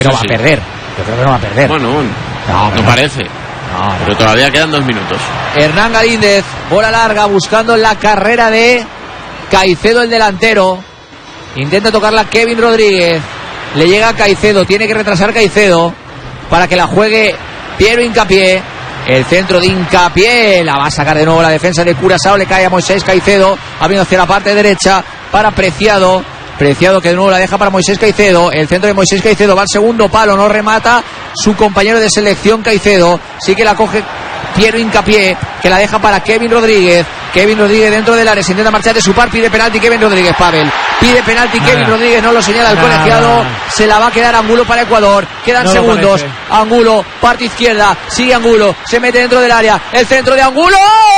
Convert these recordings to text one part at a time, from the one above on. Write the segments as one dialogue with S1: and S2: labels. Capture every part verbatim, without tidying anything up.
S1: No
S2: sí,
S1: va
S2: sí.
S1: a perder. Yo creo que no va a perder.
S2: Bueno,
S1: no,
S2: no, no parece.
S1: No, no.
S2: Pero todavía quedan dos minutos.
S1: Hernán Galíndez, bola larga, buscando la carrera de Caicedo, el delantero. Intenta tocarla Kevin Rodríguez. Le llega a Caicedo, tiene que retrasar Caicedo para que la juegue Piero Hincapié. El centro de Hincapié, la va a sacar de nuevo la defensa de Curazao, le cae a Moisés Caicedo, ha venido hacia la parte derecha para Preciado. Preciado que de nuevo la deja para Moisés Caicedo. El centro de Moisés Caicedo va al segundo palo, no remata su compañero de selección Caicedo. Sí que la coge Piero Hincapié, que la deja para Kevin Rodríguez. Kevin Rodríguez dentro del área, se intenta marchar de su par, pide penalti Kevin Rodríguez, Pavel. Pide penalti Nada. Kevin Rodríguez, no lo señala el Nada. colegiado. Se la va a quedar Angulo para Ecuador. Quedan no segundos. Angulo, parte izquierda, sigue Angulo, se mete dentro del área. El centro de Angulo.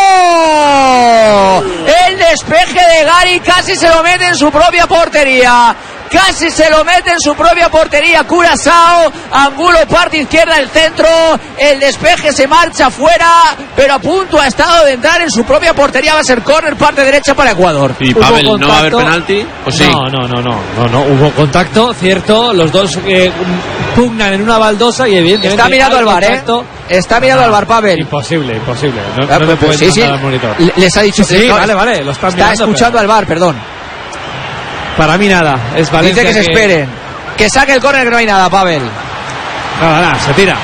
S1: El despeje de Gary casi se lo mete en su propia portería. Casi se lo mete en su propia portería Curazao. Angulo, parte izquierda, el centro. El despeje se marcha fuera, pero a punto ha estado de entrar en su propia portería. Va a ser córner, parte derecha para Ecuador.
S2: ¿Y Pavel, no va a haber penalti? ¿O sí?
S3: No, no, no, no, no, no. Hubo contacto, cierto. Los dos eh, pugnan en una baldosa y evidentemente
S1: está mirando al bar, ¿eh? Está mirando
S3: no,
S1: al bar, Pavel.
S3: Imposible, imposible. No,
S1: ah,
S3: no me puede
S1: sí, sí.
S3: al monitor.
S1: Les ha dicho.
S3: Sí, sí vale, vale. Lo
S1: está
S3: mirando,
S1: escuchando
S3: pero...
S1: al bar, perdón.
S3: Para mí nada, es Valencia.
S1: Dice que, que se esperen, que saque el córner, que no hay nada, Pavel.
S3: Nada, nada, se tira.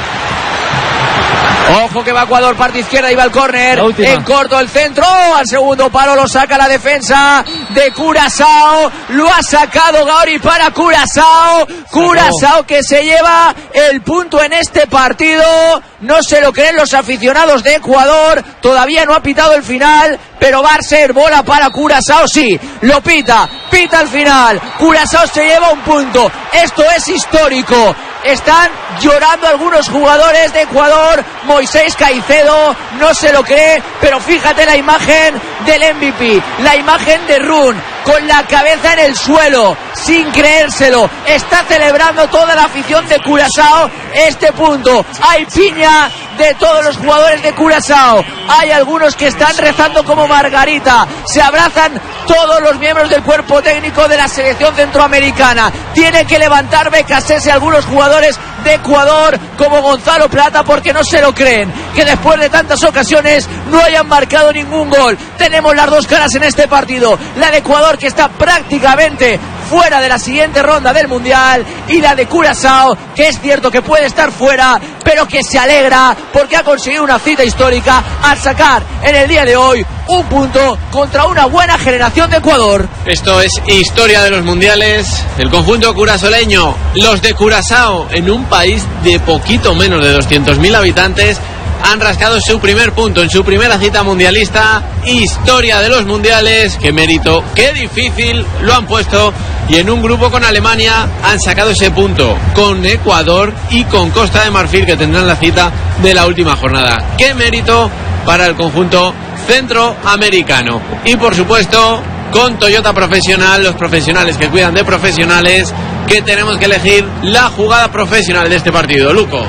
S1: Ojo que va Ecuador, parte izquierda, y va el córner. En corto el centro, al segundo palo lo saca la defensa de Curazao. Lo ha sacado Gauri para Curazao. Curazao que se lleva el punto en este partido. No se lo creen los aficionados de Ecuador. Todavía no ha pitado el final, pero va a ser bola para Curazao. Sí, lo pita, pita al final. Curazao se lleva un punto. Esto es histórico. Están llorando algunos jugadores de Ecuador. Moisés Caicedo no se lo cree, pero fíjate la imagen del M V P, la imagen de Run con la cabeza en el suelo, sin creérselo. Está celebrando toda la afición de Curazao este punto. Hay piña de todos los jugadores de Curazao. Hay algunos que están rezando como Margarita. Se abrazan todos los miembros del cuerpo técnico de la selección centroamericana. Tiene que levantar Becasese algunos jugadores de Ecuador como Gonzalo Plata, porque no se lo creen que después de tantas ocasiones no hayan marcado ningún gol. Tenemos las dos caras en este partido, la de Ecuador, que está prácticamente fuera de la siguiente ronda del Mundial, y la de Curazao, que es cierto que puede estar fuera, pero que se alegra porque ha conseguido una cita histórica al sacar en el día de hoy un punto contra una buena generación de Ecuador.
S2: Esto es historia de los mundiales. El conjunto curazoleño, los de Curazao, en un país de poquito menos de doscientos mil habitantes, han rascado su primer punto en su primera cita mundialista. Historia de los mundiales. Qué mérito, qué difícil lo han puesto. Y en un grupo con Alemania han sacado ese punto, con Ecuador y con Costa de Marfil, que tendrán la cita de la última jornada. Qué mérito para el conjunto centroamericano. Y por supuesto, con Toyota Profesional, los profesionales que cuidan de profesionales, que tenemos que elegir la jugada profesional de este partido. Luco.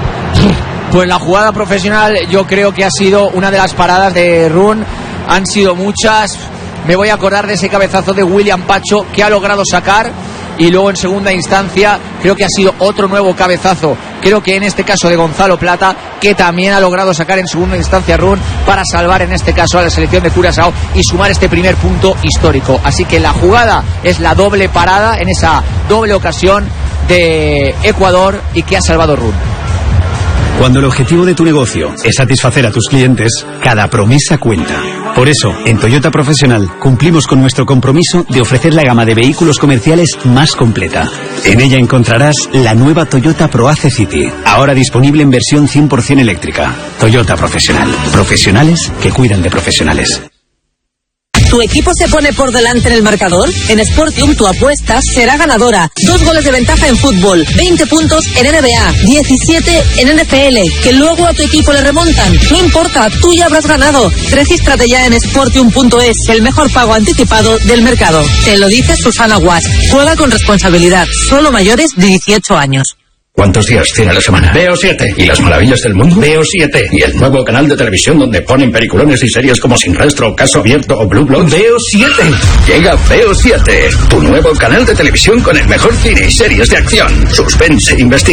S1: Pues la jugada profesional yo creo que ha sido una de las paradas de Run. Han sido muchas. Me voy a acordar de ese cabezazo de William Pacho que ha logrado sacar, y luego en segunda instancia creo que ha sido otro nuevo cabezazo, creo que en este caso de Gonzalo Plata, que también ha logrado sacar en segunda instancia Run para salvar en este caso a la selección de Curazao y sumar este primer punto histórico. Así que la jugada es la doble parada en esa doble ocasión de Ecuador y que ha salvado Run.
S4: Cuando el objetivo de tu negocio es satisfacer a tus clientes, cada promesa cuenta. Por eso, en Toyota Profesional cumplimos con nuestro compromiso de ofrecer la gama de vehículos comerciales más completa. En ella encontrarás la nueva Toyota ProAce City, ahora disponible en versión cien por ciento eléctrica. Toyota Profesional. Profesionales que cuidan de profesionales.
S5: ¿Tu equipo se pone por delante en el marcador? En Sportium tu apuesta será ganadora. Dos goles de ventaja en fútbol, veinte puntos en N B A, diecisiete en N F L, que luego a tu equipo le remontan. No importa, tú ya habrás ganado. Regístrate ya en sportium punto es, el mejor pago anticipado del mercado. Te lo dice Susana Guas. Juega con responsabilidad. Solo mayores de dieciocho años.
S6: ¿Cuántos días tiene la semana? Veo siete. ¿Y las maravillas del mundo? Veo siete. ¿Y el nuevo canal de televisión donde ponen peliculones y series como Sin Rastro, Caso Abierto o Blue Bloods? Veo siete. Llega Veo siete, tu nuevo canal de televisión con el mejor cine y series de acción, suspense, investigación.